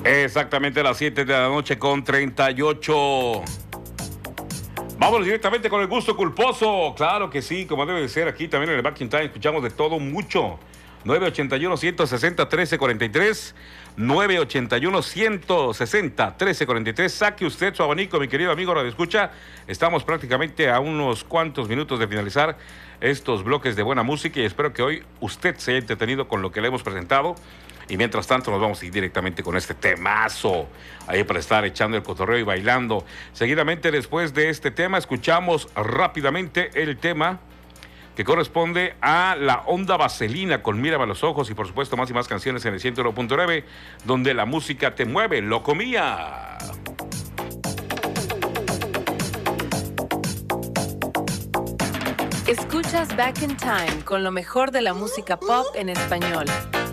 Exactamente a las 7 de la noche con 38. Vámonos directamente con el gusto culposo. Claro que sí, como debe de ser aquí también en el Back in Time. Escuchamos de todo mucho. 981-160-1343. 981-160-1343. Saque usted su abanico, mi querido amigo Radio Escucha. Estamos prácticamente a unos cuantos minutos de finalizar estos bloques de buena música y espero que hoy usted se haya entretenido con lo que le hemos presentado. Y mientras tanto nos vamos a ir directamente con este temazo, ahí para estar echando el cotorreo y bailando. Seguidamente, después de este tema, escuchamos rápidamente el tema que corresponde a La Onda Vaselina con Mírame a los ojos y por supuesto más y más canciones en el 101.9, donde la música te mueve, loco mía. Escuchas Back in Time con lo mejor de la música pop en español.